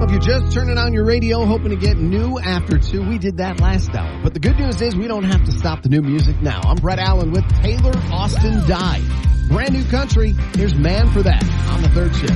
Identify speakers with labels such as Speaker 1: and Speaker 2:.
Speaker 1: If you're just turning on your radio, hoping to get new after 2, we did that last hour. But the good news is we don't have to stop the new music now. I'm Brett Allen with Taylor Austin Dive. Brand new country. Here's Man for That on the third shift.